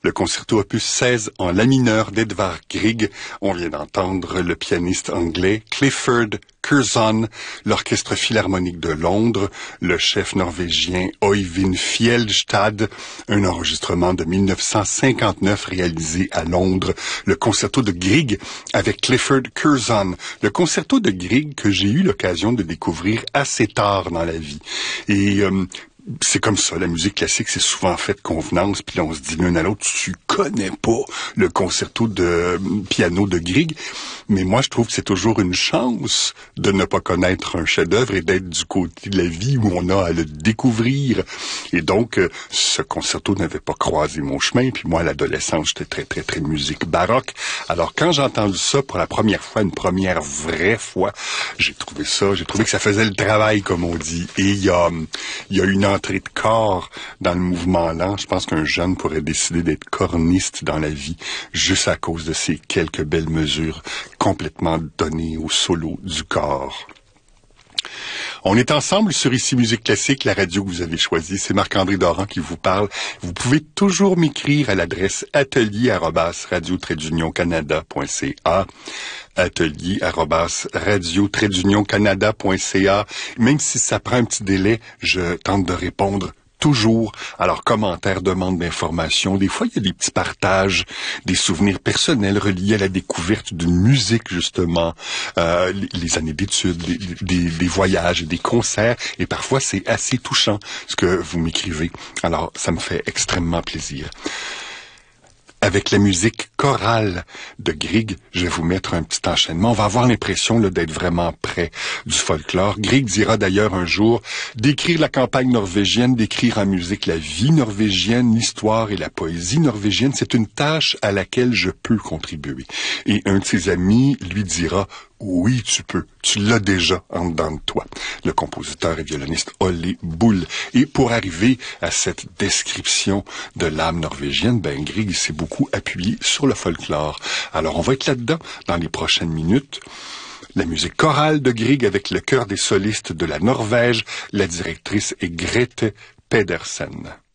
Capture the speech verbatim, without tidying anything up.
le concerto opus seize en la mineur d'Edvard Grieg. On vient d'entendre le pianiste anglais Clifford Curzon, l'Orchestre Philharmonique de Londres, le chef norvégien Øyvind Fjellstad, un enregistrement de mille neuf cent cinquante-neuf réalisé à Londres, le concerto de Grieg avec Clifford Curzon, le concerto de Grieg que j'ai eu l'occasion de découvrir assez tard dans la vie. Et euh, c'est comme ça, la musique classique, c'est souvent fait de convenance, puis là, on se dit l'un à l'autre, tu connais pas le concerto de piano de Grieg, mais moi, je trouve que c'est toujours une chance de ne pas connaître un chef-d'œuvre et d'être du côté de la vie où on a à le découvrir. Et donc, euh, ce concerto n'avait pas croisé mon chemin, puis moi, à l'adolescence, j'étais très, très, très musique baroque. Alors, quand j'ai entendu ça pour la première fois, une première vraie fois, j'ai trouvé ça, j'ai trouvé que ça faisait le travail, comme on dit. Et il y a, il y a une entrée de corps dans le mouvement lent. Je pense qu'un jeune pourrait décider d'être corniste dans la vie juste à cause de ces quelques belles mesures complètement données au solo du corps. On est ensemble sur Ici Musique Classique, la radio que vous avez choisie. C'est Marc-André Doran qui vous parle. Vous pouvez toujours m'écrire à l'adresse atelier arobase radio trait d'union canada point c a atelier arobase radio trait d'union canada point c a. Même si ça prend un petit délai, je tente de répondre toujours. Alors, commentaires, demandes d'informations. Des fois, il y a des petits partages, des souvenirs personnels reliés à la découverte d'une musique, justement, euh, les, les années d'études, des, des, des voyages, des concerts. Et parfois, c'est assez touchant ce que vous m'écrivez. Alors, ça me fait extrêmement plaisir. Avec la musique chorale de Grieg, je vais vous mettre un petit enchaînement. On va avoir l'impression là, d'être vraiment près du folklore. Grieg dira d'ailleurs un jour d'écrire la campagne norvégienne, d'écrire en musique la vie norvégienne, l'histoire et la poésie norvégienne. C'est une tâche à laquelle je peux contribuer. Et un de ses amis lui dira « Oui, tu peux. Tu l'as déjà en dedans de toi. » Le compositeur et violoniste Ole Bull. Et pour arriver à cette description de l'âme norvégienne, ben Grieg s'est beaucoup appuyé sur le folklore. Alors on va être là-dedans dans les prochaines minutes. La musique chorale de Grieg avec le chœur des solistes de la Norvège. La directrice est Grete Pedersen.